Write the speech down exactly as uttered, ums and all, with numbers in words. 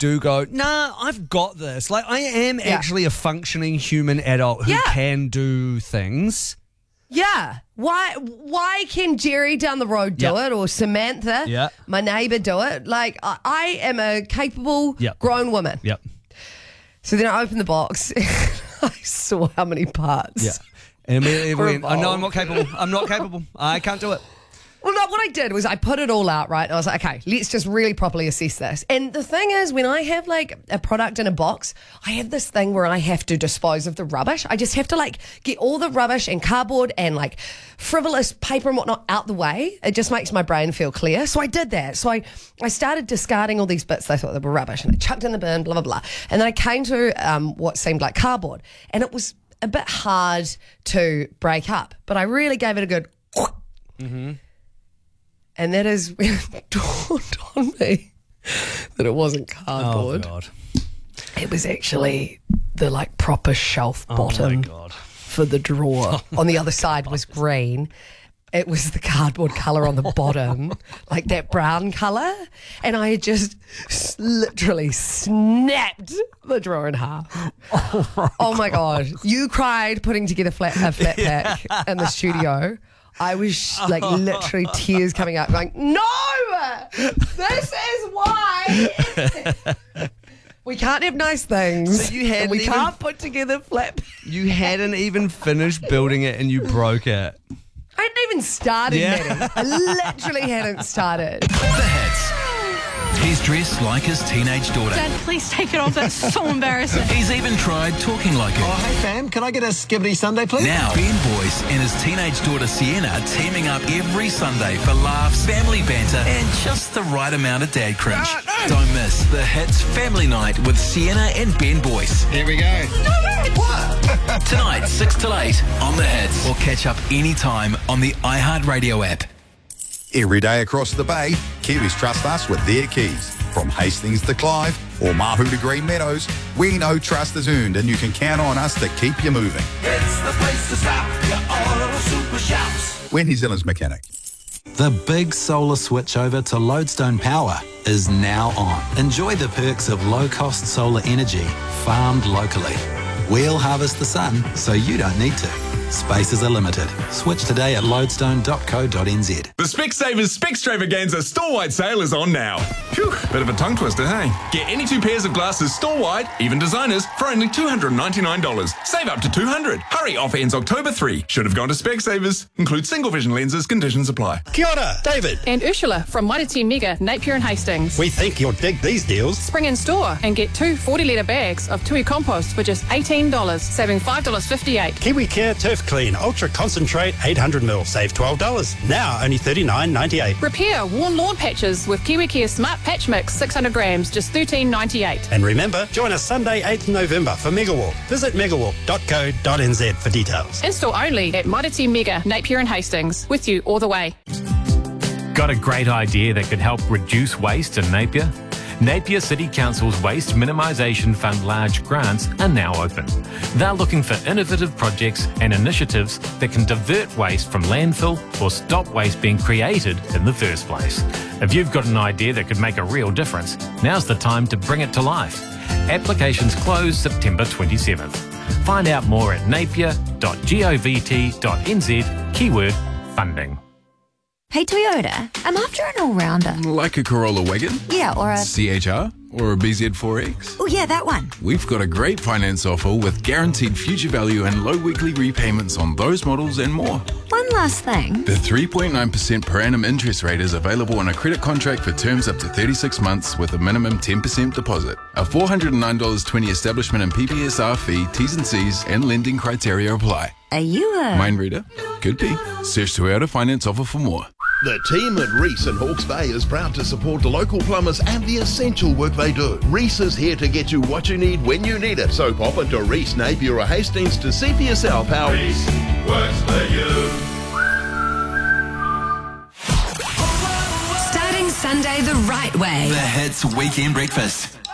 do go, nah, I've got this. Like, I am Yeah. actually a functioning human adult who Yeah. can do things. Yeah. Why Why can Jerry down the road do Yeah. it, or Samantha, Yeah. my neighbour, do it? Like, I, I am a capable Yep. grown woman. Yep. So then I opened the box. I saw how many parts. Yeah. And immediately Were went, oh, no, I'm involved. not capable. I'm not capable. I can't do it. Well, no, what I did was I put it all out, right? And I was like, okay, let's just really properly assess this. And the thing is, when I have like a product in a box, I have this thing where I have to dispose of the rubbish. I just have to like get all the rubbish and cardboard and like frivolous paper and whatnot out the way. It just makes my brain feel clear. So I did that. So I, I started discarding all these bits I thought they were rubbish, and I chucked in the bin, blah, blah, blah. And then I came to um, what seemed like cardboard. And it was a bit hard to break up, but I really gave it a good... Mm-hmm. And that is when it dawned on me that it wasn't cardboard. Oh, God. It was actually the like proper shelf bottom Oh, my God. for the drawer. On the other side was green. It was the cardboard colour on the bottom, like that brown colour. And I had just s- literally snapped the drawer in half. Oh, my God. You cried putting together flat, a flat pack in the studio. I was like literally tears coming out going, no, this is why we can't have nice things. So you hadn't and we even- can't put together flat. You hadn't even finished building it and you broke it. I hadn't even started, Yeah. Maddie. I literally hadn't started. The hits. He's dressed like his teenage daughter. Dad, please take it off. That's so embarrassing. He's even tried talking like her. Oh, hey, fam, can I get a skibbity Sunday, please? Now, Ben Boyce and his teenage daughter Sienna teaming up every Sunday for laughs, family banter, and just the right amount of dad cringe. Don't miss the hits Family Night with Sienna and Ben Boyce. Here we go. Tonight, six till eight on the hits. Or catch up anytime on the iHeartRadio app. Every day across the bay, Kiwis trust us with their keys. From Hastings to Clive or Mahu to Green Meadows, we know trust is earned and you can count on us to keep you moving. It's the place to stop. Your auto super shops. We're New Zealand's mechanic. The big solar switchover to Lodestone Power is now on. Enjoy the perks of low-cost solar energy farmed locally. We'll harvest the sun so you don't need to. Spaces are limited. Switch today at lodestone dot co dot n z. The Specsavers Specstravaganza store-wide sale is on now. Phew, bit of a tongue twister, hey? Get any two pairs of glasses store-wide, even designers, for only two hundred ninety-nine dollars. Save up to two hundred dollars. Hurry, offer ends October third. Should have gone to Specsavers. Include single vision lenses, conditions apply. Kia ora, David. And Ursula from Mighty Team Mega, Napier and Hastings. We think you'll dig these deals. Spring in store and get two forty litre bags of Tui compost for just eighteen dollars, saving five dollars fifty-eight. Kiwi Care Turf Clean Ultra Concentrate eight hundred mil. Save twelve dollars. Now only thirty-nine ninety-eight. Repair worn lawn patches with Kiwi Care Smart Patch Mix six hundred grams, just thirteen ninety-eight. And remember, join us Sunday eighth of November for Megawalk. Visit megawalk dot co dot n z for details. In store only at Mighty Team Mega, Napier and Hastings. With you all the way. Got a great idea that could help reduce waste in Napier? Napier City Council's Waste Minimisation Fund large grants are now open. They're looking for innovative projects and initiatives that can divert waste from landfill or stop waste being created in the first place. If you've got an idea that could make a real difference, now's the time to bring it to life. Applications close September twenty-seventh. Find out more at napier dot govt dot n z, keyword funding. Hey Toyota, I'm after an all-rounder. Like a Corolla wagon? Yeah, or a... C H R? Or a B Z four X? Oh yeah, that one. We've got a great finance offer with guaranteed future value and low weekly repayments on those models and more. One last thing. The three point nine percent per annum interest rate is available on a credit contract for terms up to thirty-six months with a minimum ten percent deposit. A four hundred nine dollars twenty establishment and P P S R fee, T's and C's and lending criteria apply. Are you a... Mind reader? Could be. Search Toyota Finance offer for more. The team at Reese in Hawke's Bay is proud to support the local plumbers and the essential work they do. Reese is here to get you what you need when you need it. So pop into Reese, Napier or Hastings to see for yourself how Reese works for you. Starting Sunday the right way. The hits Weekend Breakfast.